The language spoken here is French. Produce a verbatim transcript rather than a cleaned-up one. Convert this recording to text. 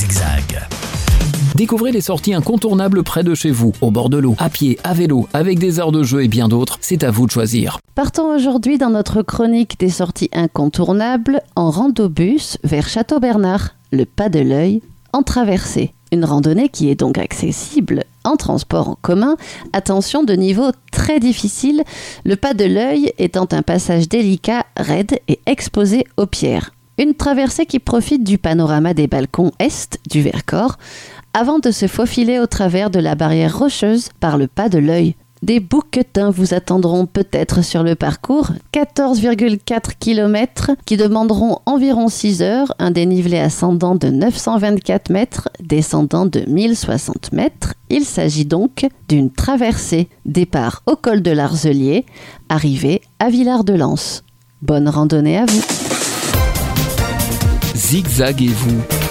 Zigzag. Découvrez les sorties incontournables près de chez vous, au bord de l'eau, à pied, à vélo, avec des aires de jeu et bien d'autres. C'est à vous de choisir. Partons aujourd'hui dans notre chronique des sorties incontournables en rando-bus vers Château-Bernard, le Pas de l'Œil, en traversée. Une randonnée qui est donc accessible en transport en commun. Attention, de niveau très difficile, le Pas de l'Œil étant un passage délicat, raide et exposé aux pierres. Une traversée qui profite du panorama des balcons est du Vercors avant de se faufiler au travers de la barrière rocheuse par le Pas de l'Œil. Des bouquetins vous attendront peut-être sur le parcours, quatorze virgule quatre kilomètres qui demanderont environ six heures, un dénivelé ascendant de neuf cent vingt-quatre mètres, descendant de mille soixante mètres. Il s'agit donc d'une traversée, départ au col de l'Arzelier, arrivée à Villard-de-Lans. Bonne randonnée à vous. Zigzaguez-vous.